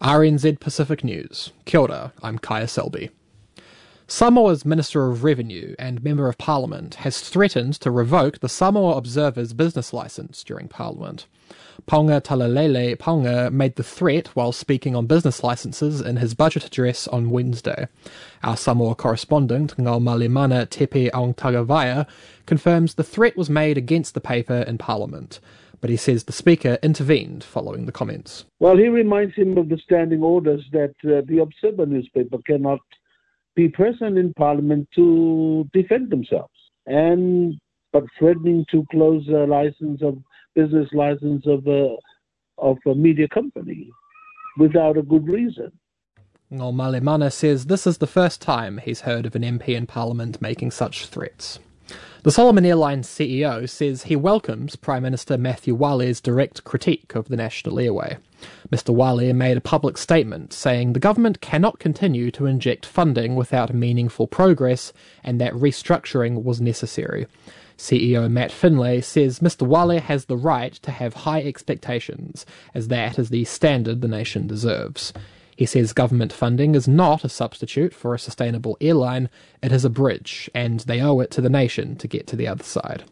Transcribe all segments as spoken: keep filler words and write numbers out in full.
R N Z Pacific News. Kia ora, I'm Kaya Selby. Samoa's Minister of Revenue and Member of Parliament has threatened to revoke the Samoa Observer's business licence during Parliament. Paunga Talalele Paunga made the threat while speaking on business licences in his budget address on Wednesday. Our Samoa correspondent, Ngau Malemana Tepe Aung-Tagavaya, confirms the threat was made against the paper in Parliament, but he says the Speaker intervened following the comments. Well, he reminds him of the standing orders that uh, the Observer newspaper cannot be present in Parliament to defend themselves, and but threatening to close a license of business license of a of a media company without a good reason. Ngau Malemana says this is the first time he's heard of an M P in Parliament making such threats. The Solomon Airlines C E O says he welcomes Prime Minister Matthew Wale's direct critique of the National Airway. Mister Wale made a public statement saying the government cannot continue to inject funding without meaningful progress and that restructuring was necessary. C E O Matt Finlay says Mister Wale has the right to have high expectations, as that is the standard the nation deserves. He says government funding is not a substitute for a sustainable airline, it is a bridge, and they owe it to the nation to get to the other side.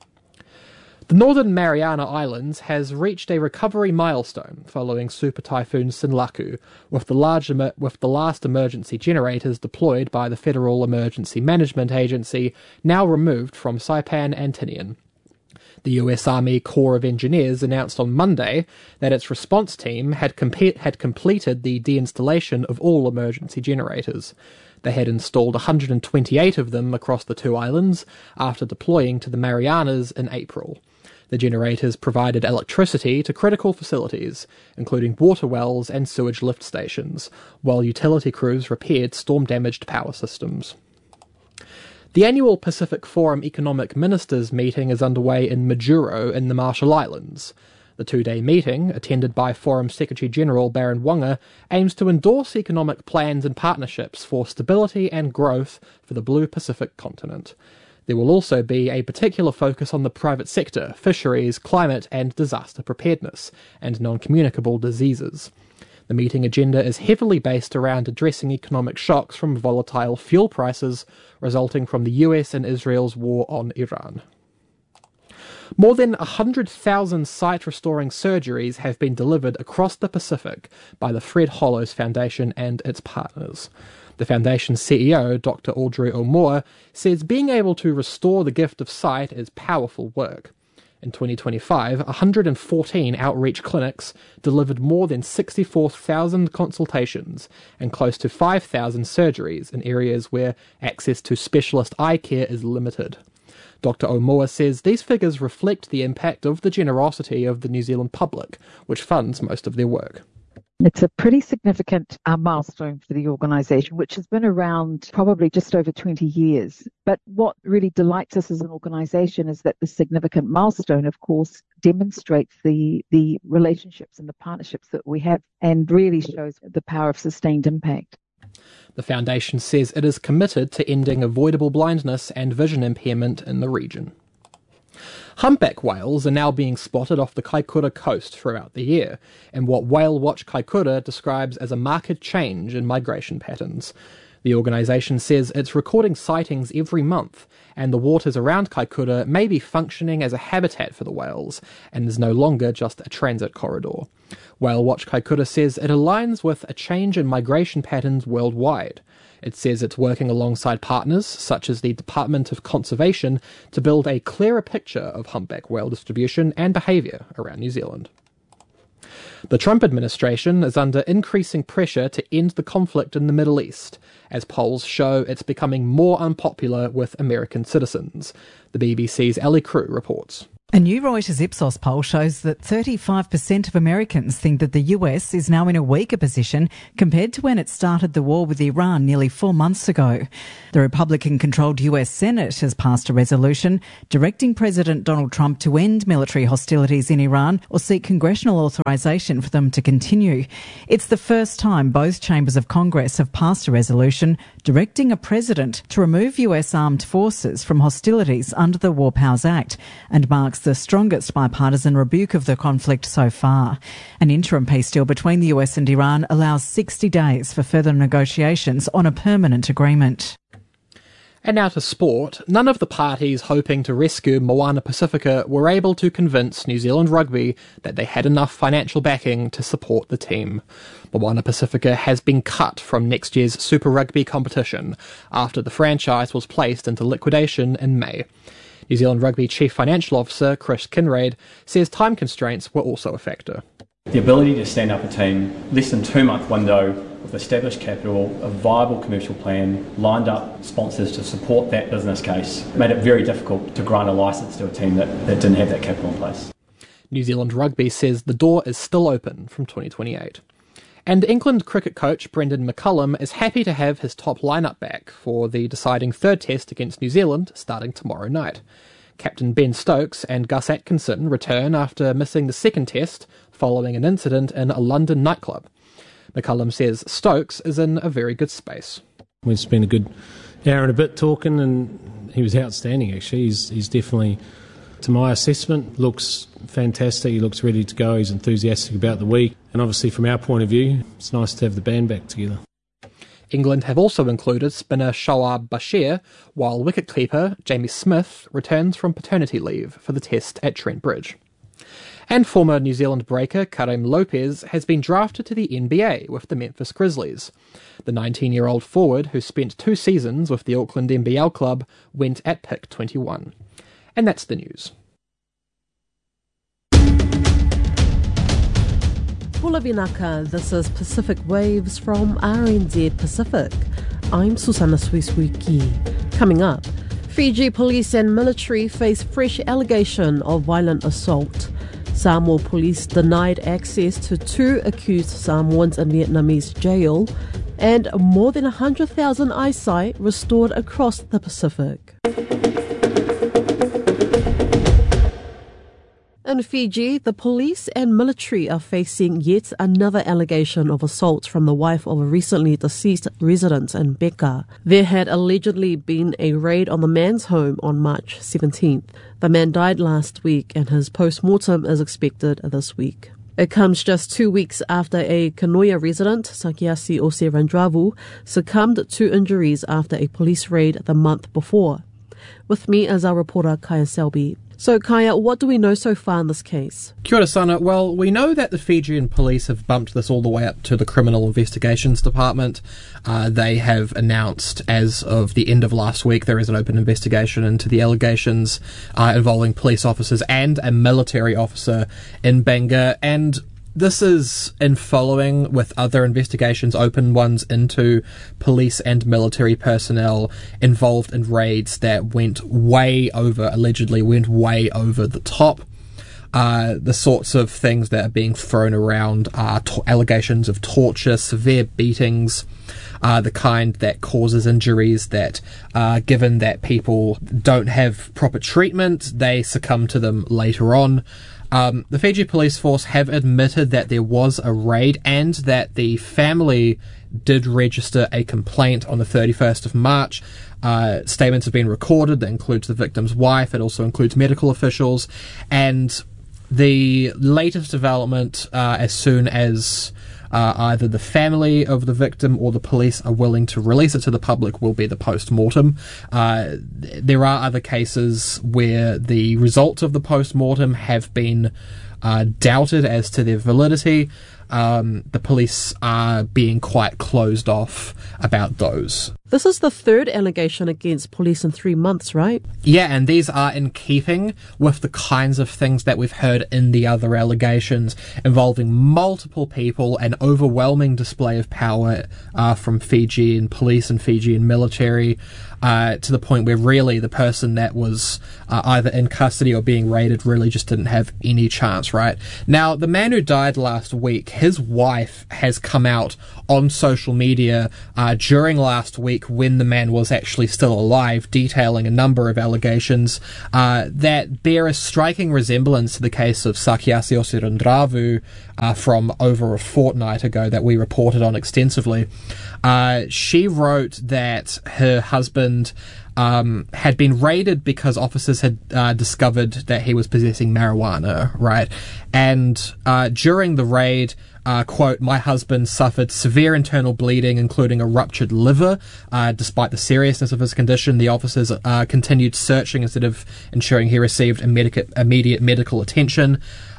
The Northern Mariana Islands has reached a recovery milestone following Super Typhoon Sinlaku, with the, large emer- with the last emergency generators deployed by the Federal Emergency Management Agency now removed from Saipan and Tinian. The U S Army Corps of Engineers announced on Monday that its response team had, comp- had completed the deinstallation of all emergency generators. They had installed one hundred twenty-eight of them across the two islands after deploying to the Marianas in April. The generators provided electricity to critical facilities, including water wells and sewage lift stations, while utility crews repaired storm-damaged power systems. The annual Pacific Forum Economic Ministers meeting is underway in Majuro in the Marshall Islands. The two-day meeting, attended by Forum Secretary-General Baron Wanga, aims to endorse economic plans and partnerships for stability and growth for the Blue Pacific continent. There will also be a particular focus on the private sector, fisheries, climate and disaster preparedness, and non-communicable diseases. The meeting agenda is heavily based around addressing economic shocks from volatile fuel prices resulting from the U S and Israel's war on Iran. More than one hundred thousand sight-restoring surgeries have been delivered across the Pacific by the Fred Hollows Foundation and its partners. The Foundation's C E O, Doctor Audrey O'Moore, says being able to restore the gift of sight is powerful work. In twenty twenty-five, one hundred fourteen outreach clinics delivered more than sixty-four thousand consultations and close to five thousand surgeries in areas where access to specialist eye care is limited. Doctor O'Moore says these figures reflect the impact of the generosity of the New Zealand public, which funds most of their work. It's a pretty significant uh, milestone for the organisation, which has been around probably just over twenty years. But what really delights us as an organisation is that the significant milestone, of course, demonstrates the, the relationships and the partnerships that we have and really shows the power of sustained impact. The Foundation says it is committed to ending avoidable blindness and vision impairment in the region. Humpback whales are now being spotted off the Kaikoura coast throughout the year, in what Whale Watch Kaikoura describes as a marked change in migration patterns. The organisation says it's recording sightings every month, and the waters around Kaikoura may be functioning as a habitat for the whales, and is no longer just a transit corridor. Whale Watch Kaikoura says it aligns with a change in migration patterns worldwide. It says it's working alongside partners, such as the Department of Conservation, to build a clearer picture of humpback whale distribution and behaviour around New Zealand. The Trump administration is under increasing pressure to end the conflict in the Middle East, as polls show it's becoming more unpopular with American citizens. The B B C's Ellie Crew reports. A new Reuters Ipsos poll shows that thirty-five percent of Americans think that the U S is now in a weaker position compared to when it started the war with Iran nearly four months ago. The Republican-controlled U S Senate has passed a resolution directing President Donald Trump to end military hostilities in Iran or seek congressional authorization for them to continue. It's the first time both chambers of Congress have passed a resolution directing a president to remove U S armed forces from hostilities under the War Powers Act, and marks the strongest bipartisan rebuke of the conflict so far. An interim peace deal between the U S and Iran allows sixty days for further negotiations on a permanent agreement. And now to sport. None of the parties hoping to rescue Moana Pacifica were able to convince New Zealand Rugby that they had enough financial backing to support the team. Moana Pacifica has been cut from next year's Super Rugby competition after the franchise was placed into liquidation in May. New Zealand Rugby Chief Financial Officer Chris Kinraid says time constraints were also a factor. The ability to stand up a team, less than two month window, with established capital, a viable commercial plan, lined up sponsors to support that business case, made it very difficult to grant a licence to a team that, that didn't have that capital in place. New Zealand Rugby says the door is still open from twenty twenty-eight. And England cricket coach Brendan McCullum is happy to have his top lineup back for the deciding third test against New Zealand starting tomorrow night. Captain Ben Stokes and Gus Atkinson return after missing the second test following an incident in a London nightclub. McCullum says Stokes is in a very good space. We've spent a good hour and a bit talking, and he was outstanding actually. He's, he's definitely, to my assessment, looks fantastic. He looks ready to go. He's enthusiastic about the week. And obviously from our point of view, it's nice to have the band back together. England have also included spinner Shoaib Bashir, while wicketkeeper Jamie Smith returns from paternity leave for the test at Trent Bridge. And former New Zealand breaker Karim Lopez has been drafted to the N B A with the Memphis Grizzlies. The nineteen-year-old forward, who spent two seasons with the Auckland N B L club, went at pick twenty-one. And that's the news. Pula Vinaka, this is Pacific Waves from R N Z Pacific. I'm Susanna Suisuiki. Coming up, Fiji police and military face fresh allegation of violent assault. Samoa police denied access to two accused Samoans in Vietnamese jail, and more than one hundred thousand eyesight restored across the Pacific. In Fiji, the police and military are facing yet another allegation of assault from the wife of a recently deceased resident in Beka. There had allegedly been a raid on the man's home on March seventeenth. The man died last week and his post-mortem is expected this week. It comes just two weeks after a Kanoia resident, Sakiasi Ose Randravu, succumbed to injuries after a police raid the month before. With me is our reporter Kaya Selby. So Kaya, what do we know so far in this case? Kia ora, Sana. Well, we know that the Fijian police have bumped this all the way up to the Criminal Investigations Department. Uh, they have announced as of the end of last week there is an open investigation into the allegations uh, involving police officers and a military officer in Benga, and this is in following with other investigations, open ones into police and military personnel involved in raids that went way over, allegedly went way over the top. Uh, the sorts of things that are being thrown around are to- allegations of torture, severe beatings, uh, the kind that causes injuries that, uh, given that people don't have proper treatment, they succumb to them later on. Um, the Fiji Police Force have admitted that there was a raid and that the family did register a complaint on the thirty-first of March. Uh, statements have been recorded that includes the victim's wife. It also includes medical officials. And the latest development, uh, as soon as Uh, either the family of the victim or the police are willing to release it to the public, will be the post-mortem. Uh, there are other cases where the results of the post-mortem have been uh, doubted as to their validity. Um, the police are being quite closed off about those. This is the third allegation against police in three months, right? Yeah, and these are in keeping with the kinds of things that we've heard in the other allegations involving multiple people, an overwhelming display of power uh, from Fijian police and Fijian military, uh, to the point where really the person that was uh, either in custody or being raided really just didn't have any chance, right? Now, the man who died last week, his wife has come out on social media uh, during last week when the man was actually still alive, detailing a number of allegations uh, that bear a striking resemblance to the case of Sakiasi Ose Randravu uh, from over a fortnight ago that we reported on extensively. Uh, she wrote that her husband um, had been raided because officers had uh, discovered that he was possessing marijuana, right? And uh, during the raid, Uh, quote, my husband suffered severe internal bleeding, including a ruptured liver. Uh, despite the seriousness of his condition, the officers uh, continued searching instead of ensuring he received immediate, immediate medical attention.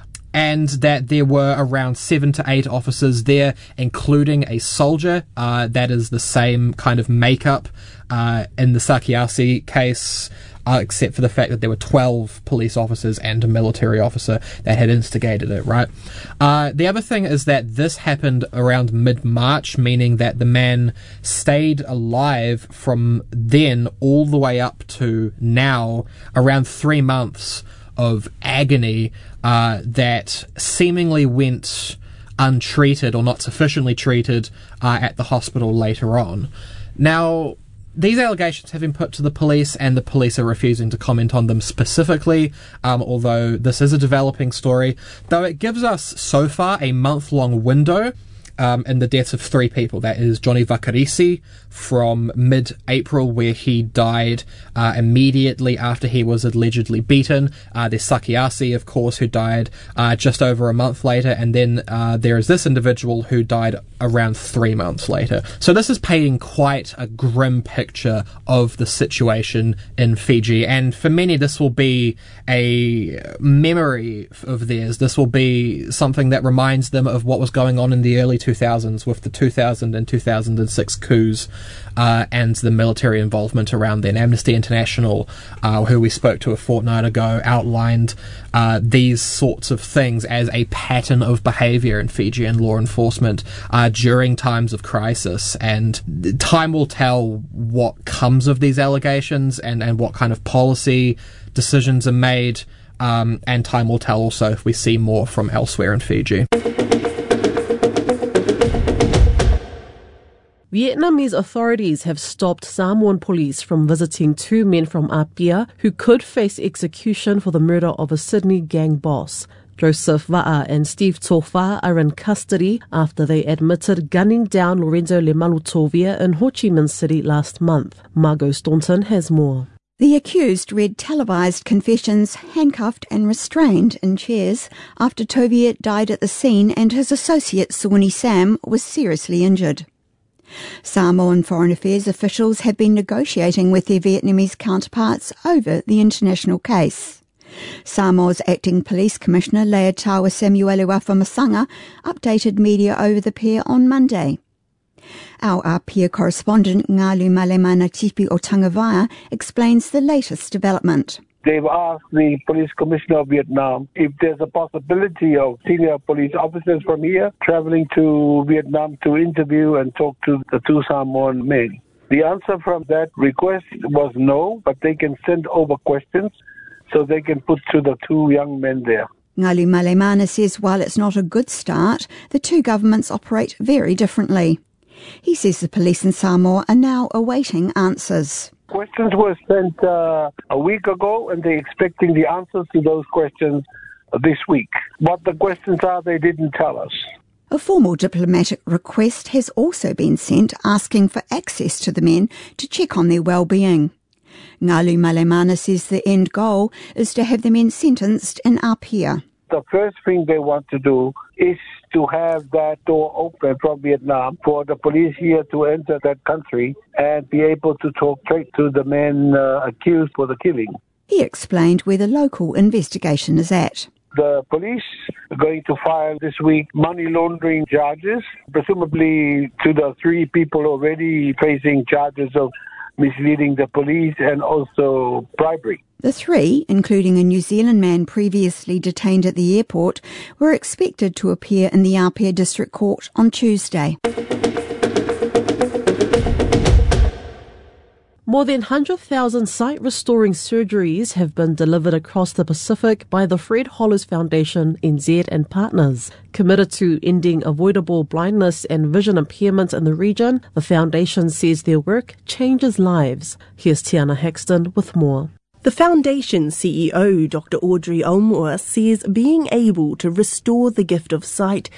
And that there were around seven to eight officers there, including a soldier. Uh, that is the same kind of makeup uh, in the Sakiasi case, Uh, except for the fact that there were twelve police officers and a military officer that had instigated it, right? Uh, the other thing is that this happened around mid-March, meaning that the man stayed alive from then all the way up to now, around three months of agony uh, that seemingly went untreated or not sufficiently treated uh, at the hospital later on. Now, these allegations have been put to the police, and the police are refusing to comment on them specifically, um, although this is a developing story. Though it gives us, so far, a month-long window um, in the deaths of three people. That is Johnny Vakarisi from mid-April, where he died uh, immediately after he was allegedly beaten. Uh, there's Sakiasi, of course, who died uh, just over a month later, and then uh, there is this individual who died around three months later. So this is painting quite a grim picture of the situation in Fiji, and for many this will be a memory of theirs. This will be something that reminds them of what was going on in the early two thousands with the two thousand and two thousand six coups uh, and the military involvement around then. Amnesty International, uh, who we spoke to a fortnight ago, outlined uh, these sorts of things as a pattern of behaviour in Fijian law enforcement uh, during times of crisis, and time will tell what comes of these allegations and, and what kind of policy decisions are made, um, and time will tell also if we see more from elsewhere in Fiji. Vietnamese authorities have stopped Samoan police from visiting two men from Apia who could face execution for the murder of a Sydney gang boss. Joseph Va'a and Steve Tofa are in custody after they admitted gunning down Lorenzo Lemalutovia in Ho Chi Minh City last month. Margot Staunton has more. The accused read televised confessions, handcuffed and restrained in chairs after Tovia died at the scene and his associate Sawney Sam was seriously injured. Samoan Foreign Affairs officials have been negotiating with their Vietnamese counterparts over the international case. Samoa's acting police commissioner Leatawa Samuelua Whamasanga updated media over the pair on Monday. Our Apia correspondent Ngalu Malemana Tipi o Tangawhia explains the latest development. They've asked the police commissioner of Vietnam if there's a possibility of senior police officers from here traveling to Vietnam to interview and talk to the two Samoan men. The answer from that request was no, but they can send over questions so they can put to the two young men there. Ngalu Malemana says while it's not a good start, the two governments operate very differently. He says the police in Samoa are now awaiting answers. Questions were sent uh, a week ago, and they're expecting the answers to those questions this week. What the questions are, they didn't tell us. A formal diplomatic request has also been sent asking for access to the men to check on their well-being. Ngalu Malemana says the end goal is to have the men sentenced in Apia. The first thing they want to do is to have that door open from Vietnam for the police here to enter that country and be able to talk straight to the men uh, accused for the killing. He explained where the local investigation is at. The police are going to file this week money laundering charges, presumably to the three people already facing charges of misleading the police and also bribery. The three, including a New Zealand man previously detained at the airport, were expected to appear in the Apia District Court on Tuesday. More than one hundred thousand sight-restoring surgeries have been delivered across the Pacific by the Fred Hollows Foundation, N Z and partners. Committed to ending avoidable blindness and vision impairment in the region, the foundation says their work changes lives. Here's Tiana Haxton with more. The Foundation's C E O, Doctor Audrey Olmore, says being able to restore the gift of sight